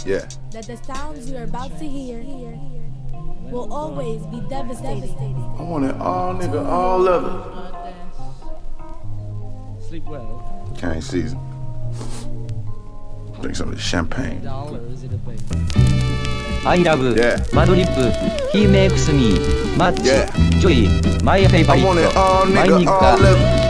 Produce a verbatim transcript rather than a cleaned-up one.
Yeah. that the sounds you're about to hear will always be devastating. I want it all, nigga, all of it. Sleep well. Cane season. Drink some of this champagne. Dollar is it a baby? I love Yeah. Madrip. He makes me much Yeah. joy. My favorite. I want it all, My nigga, nigga. all of it.